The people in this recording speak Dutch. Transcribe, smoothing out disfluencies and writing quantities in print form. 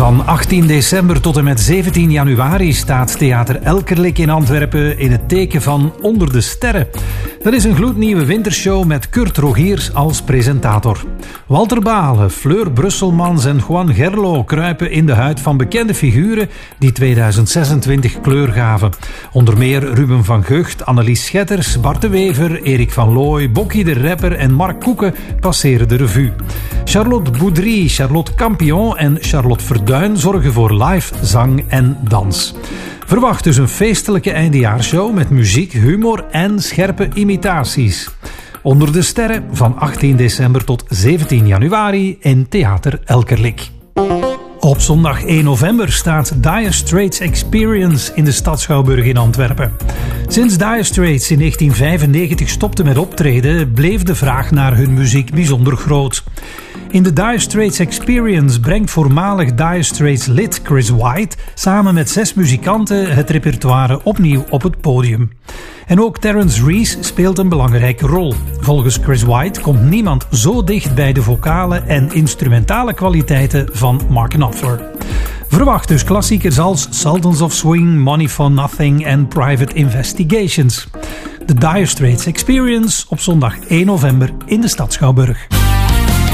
Van 18 december tot en met 17 januari staat Theater Elkerlijk in Antwerpen in het teken van Onder de Sterren. Dat is een gloednieuwe wintershow met Kurt Rogiers als presentator. Walter Balen, Fleur Brusselmans en Juan Gerlo kruipen in de huid van bekende figuren die 2026 kleur gaven. Onder meer Ruben van Gucht, Annelies Schetters, Bart de Wever, Erik van Looy, Bokkie de Rapper en Mark Koeken passeren de revue. Charlotte Boudry, Charlotte Campion en Charlotte Verduin zorgen voor live zang en dans. Verwacht dus een feestelijke eindejaarshow met muziek, humor en scherpe imitaties. Onder de Sterren van 18 december tot 17 januari in Theater Elkerlijk. Op zondag 1 november staat Dire Straits Experience in de Stad Schouwburg in Antwerpen. Sinds Dire Straits in 1995 stopte met optreden, bleef de vraag naar hun muziek bijzonder groot. In de Dire Straits Experience brengt voormalig Dire Straits lid Chris White samen met 6 muzikanten het repertoire opnieuw op het podium. En ook Terence Reese speelt een belangrijke rol. Volgens Chris White komt niemand zo dicht bij de vocale en instrumentale kwaliteiten van Mark Knopfler. Verwacht dus klassiekers als Sultans of Swing, Money for Nothing en Private Investigations. De Dire Straits Experience op zondag 1 november in de Stad Schouwburg.